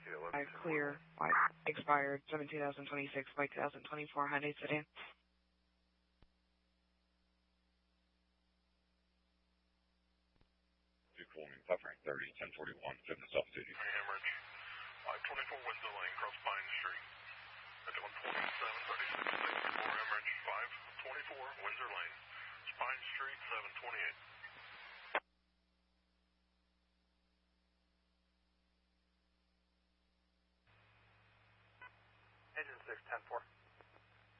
Clear, white, expired, 7/2026, white 2024 Hyundai sedan. Performing Buffering 30, 1041, fitness altitude. Hemorrhage, 524 Windsor Lane, Cross Pine Street. At 147, 36, 64, Hemorrhage, 524 Windsor Lane, Pine Street, 728. Engine 6, 10-4.